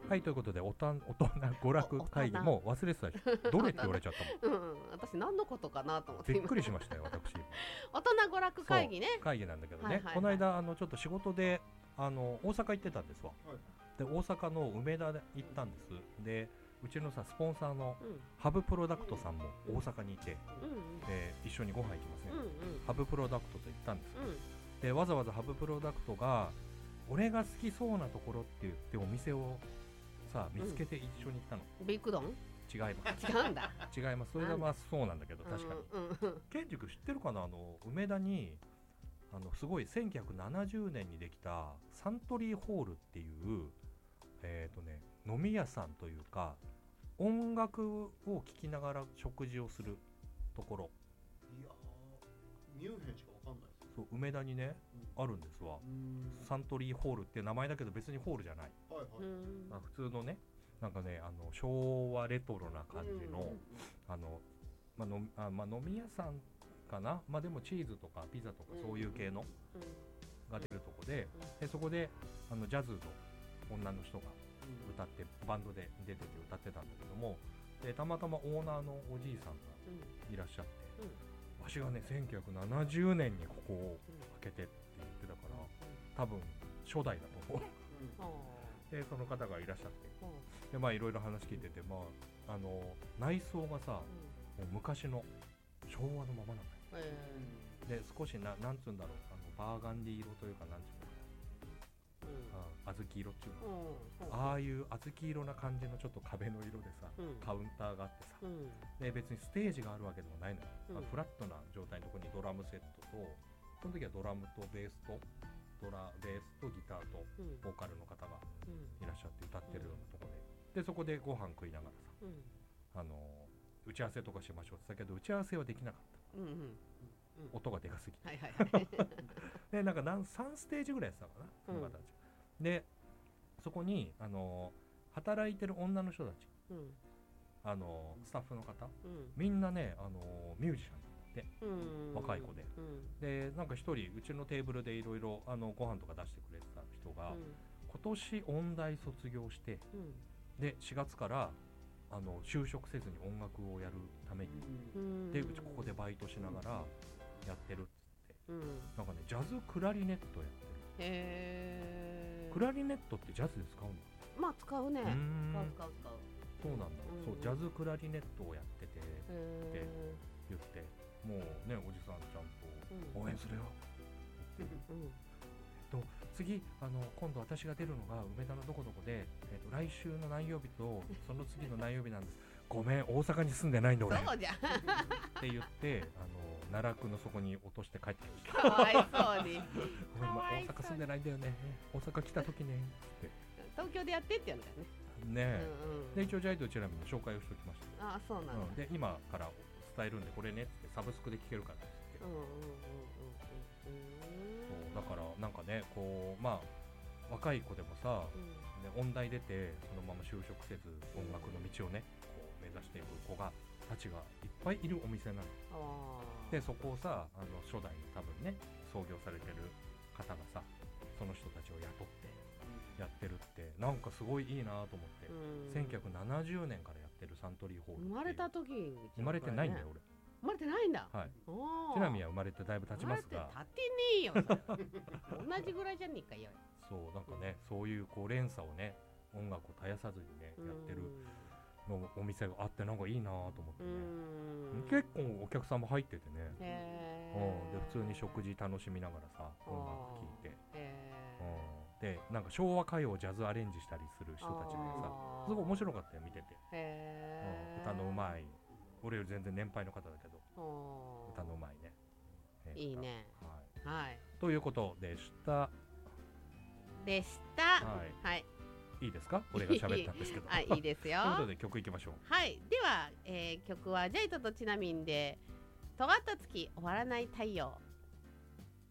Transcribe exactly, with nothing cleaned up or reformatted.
はい、ということで、おたん大人娯楽会議も忘れてたでしょ。どれって言われちゃったもん。 うん、私何のことかなと思ってびっくりしましたよ、私。 大人娯楽会議ね。 会議なんだけどね、 はいはいはい、 この間あのちょっと仕事であの大阪行ってたんですわ、はい、で大阪の梅田で行ったんです、うん、でうちのさスポンサーのハブプロダクトさんも大阪にいて、うん、で一緒にご飯行きますね、うんうん、ハブプロダクトと行ったんです、うん、でわざわざハブプロダクトが俺が好きそうなところって言ってお店をさ見つけて一緒に行ったの、 うん、ビッグドン違います違うんだ違います、それがまあそうなんだけど、確かに、うんうん、ケンジ君知ってるかな、あの梅田にあのすごいせんきゅうひゃくななじゅうねんにできたサントリーホールっていう、えーとね、飲み屋さんというか音楽を聴きながら食事をするところ。 いやー、ミュンヘンしかわかんないです。 そう、梅田にね、うん、あるんですわ。サントリーホールって名前だけど別にホールじゃない、はいはい、あ普通のね、なんかね、あの昭和レトロな感じの、あの、まあのあまあ、飲み屋さんかな、まあ、でもチーズとかピザとかそういう系のが出るとこで、でそこであのジャズの女の人が歌ってバンドで出てて歌ってたんだけども、でたまたまオーナーのおじいさんがいらっしゃって、うん、わしがねせんきゅうひゃくななじゅうねんにここを開けてって言ってたから、多分初代だと思うでその方がいらっしゃって、でまあいろいろ話聞いてて、まあ、あの内装がさ、もう昔の昭和のままなんだよ、えー、で少しななんつうんだろう、あのバーガンディ色というか、なんつうの、小豆色っていうの、うん、ああいう小豆色な感じのちょっと壁の色でさ、うん、カウンターがあってさ、うん、で別にステージがあるわけでもないのよ、うんまあ、フラットな状態のところにドラムセットと、その時はドラムとベースとドラベースとギターとボーカルの方がいらっしゃって歌ってるようなところで、でそこでご飯食いながらさ、うん、あの打ち合わせとかしましょうって言ったけど、打ち合わせはできなかった、うんうん、音がでかすぎて、はいはいはい、でなんかなんさんステージぐらいやってたかな、その方たち、うん、でそこにあの働いてる女の人たち、うん、あのスタッフの方、うん、みんなねあのミュージシャンだって、うん、若い子で、うん、でなんか一人うちのテーブルでいろいろご飯とか出してくれてた人が、うん、今年音大卒業して、うん、でしがつからあの就職せずに音楽をやるために、うん、でうちここでバイトしながらやってるっつって、うん、なんかねジャズクラリネットやってる。へー、クラリネットってジャズで使うんだ。 まあ使うね、使う使う使う。 そうなんだ、うん、そうジャズクラリネットをやっててって言って、もうねおじさんちゃんと応援するよって言って、うんうんと次あの今度私が出るのが梅田のどこどこで、えー、と来週の何曜日とその次の何曜日なんです。ごめん大阪に住んでないんだ俺そうじゃんって言ってあの奈落の底に落として帰ってきました。 かわいそうにごめん、まあ、大阪住んでないんだよね、大阪来た時ねって東京でやってってやるんだよね。 ねえ、うんうん、で一応ジャイとチラミの紹介をしておきました。 ああそうなんだ、うん、 で今から伝えるんでこれねってサブスクで聴けるからって言って、うんうんうんうんそうだからなんかねこうまあ若い子でもさ、うん、で音大出てそのまま就職せず音楽の道をねこう目指していく子がたちがいっぱいいるお店なの。でそこをさあの初代多分ね創業されてる方がさその人たちを雇ってやってるってなんかすごいいいなと思って、うん、せんきゅうひゃくななじゅうねんからやってるサントリーホール。 生まれた時生まれてないんだよ俺。 生まれてないんだ。 はい。ちなみには生まれてだいぶ経ちますが。 生まれて経ってねえよ。同じぐらいじゃねえかよ。 そうなんかね、うん、そういうこう連鎖をね音楽を絶やさずにねやってるのお店があってなんかいいなと思ってね。結構お客さんも入っててね。へー。うんで普通に食事楽しみながらさ音楽聴いて。へー。でなんか昭和歌謡をジャズアレンジしたりする人たちでさすごい面白かったよ見てて。へー。うん、歌のうまい。俺より全然年配の方だけど歌のうまいね、 えー、いいね、はいはい、 ということでしたでしたはい、はい、 いいですか俺が喋ったんですけどはいいいですよということで曲いきましょう。 はいでは、えー、曲はジャイトとチナミンで尖った月終わらない太陽。